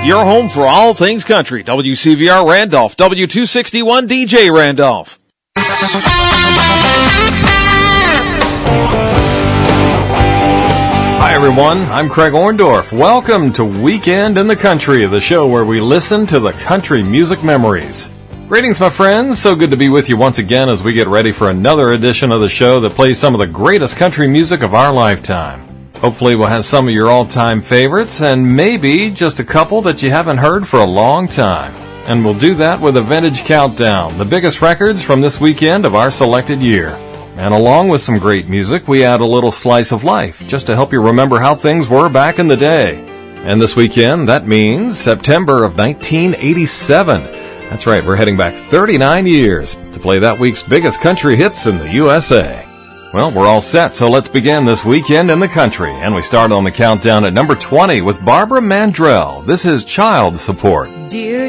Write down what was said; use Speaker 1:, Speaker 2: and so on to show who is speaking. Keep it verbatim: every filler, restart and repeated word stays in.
Speaker 1: your home for all things country. W C V R Randolph, W two sixty-one D J Randolph.
Speaker 2: Hi everyone, I'm Craig Orndorff. Welcome to Weekend in the Country, the show where we listen to the country music memories. Greetings, my friends. So good to be with you once again as we get ready for another edition of the show that plays some of the greatest country music of our lifetime. Hopefully we'll have some of your all-time favorites and maybe just a couple that you haven't heard for a long time. And we'll do that with a vintage countdown, the biggest records from this weekend of our selected year. And along with some great music, we add a little slice of life just to help you remember how things were back in the day. And this weekend, that means September of nineteen eighty-seven. That's right, we're heading back thirty-nine years to play that week's biggest country hits in the U S A. Well, we're all set, so let's begin this Weekend in the Country. And we start on the countdown at number twenty with Barbara Mandrell. This is Child Support.
Speaker 3: Dear